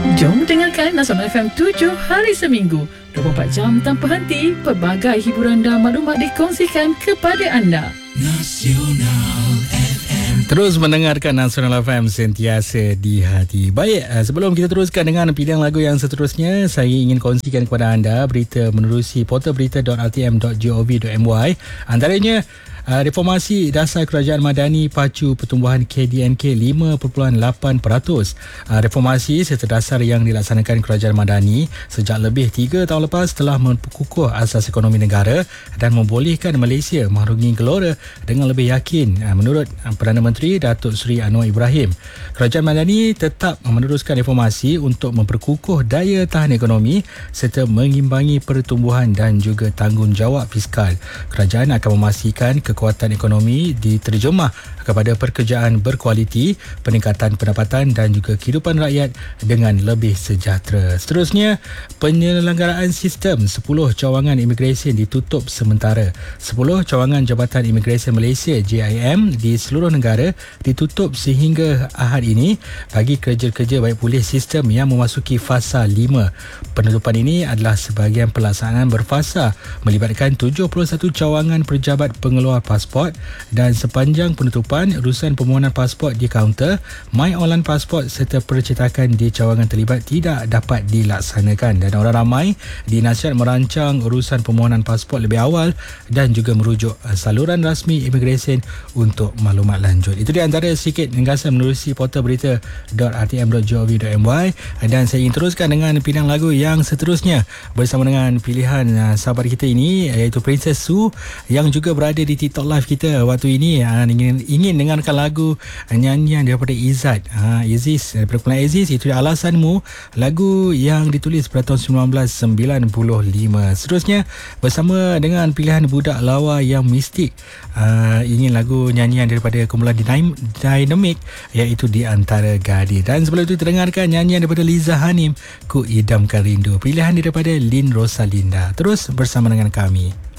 Jom dengarkan Nasional FM 7 hari seminggu, 24 jam tanpa henti. Pelbagai hiburan dan maklumat dikongsikan kepada anda. Nasional FM. Terus mendengarkan Nasional FM, sentiasa di hati. Baik, sebelum kita teruskan dengan pilihan lagu yang seterusnya, saya ingin kongsikan kepada anda berita menerusi portal berita.rtm.gov.my. Antaranya, reformasi dasar kerajaan Madani pacu pertumbuhan KDNK 5.8%. Reformasi serta dasar yang dilaksanakan kerajaan Madani sejak lebih 3 tahun lepas telah memperkukuh asas ekonomi negara dan membolehkan Malaysia merungi gelora dengan lebih yakin, menurut Perdana Menteri Datuk Seri Anwar Ibrahim. Kerajaan Madani tetap meneruskan reformasi untuk memperkukuh daya tahan ekonomi serta mengimbangi pertumbuhan dan juga tanggungjawab fiskal. Kerajaan akan memastikan kekuatan ekonomi diterjemah kepada pekerjaan berkualiti, peningkatan pendapatan dan juga kehidupan rakyat dengan lebih sejahtera. Seterusnya, penyelenggaraan sistem 10 cawangan imigresen ditutup sementara. 10 cawangan Jabatan Imigresen Malaysia JIM di seluruh negara ditutup sehingga Ahad ini bagi kerja-kerja baik pulih sistem yang memasuki fasa 5. Penutupan ini adalah sebahagian pelaksanaan berfasa melibatkan 71 cawangan pejabat pengeluar pasport, dan sepanjang penutupan, urusan permohonan pasport di kaunter, My Online Pasport serta percetakan di cawangan terlibat tidak dapat dilaksanakan, dan orang ramai dinasihat merancang urusan permohonan pasport lebih awal dan juga merujuk saluran rasmi imigresen untuk maklumat lanjut. Itu di antara sedikit ringkasan menerusi portal berita.rtm.gov.my, dan saya ingin teruskan dengan pilihan lagu yang seterusnya bersama dengan pilihan sahabat kita ini, iaitu Princess Sue yang juga berada di TikTok live kita waktu ini. Ingin dengarkan lagu nyanyian daripada Izzat, Aziz, daripada kumpulan Aziz. Itu Alasanmu, lagu yang ditulis pada tahun 1995. Seterusnya bersama dengan pilihan Budak Lawa yang mistik, ingin lagu nyanyian daripada kumpulan Dynamic, iaitu Di Antara Gadis. Dan sebelum itu terdengarkan nyanyian daripada Liza Hanim, Ku Idamkan Rindu, pilihan daripada Lin Rosalinda. Terus bersama dengan kami.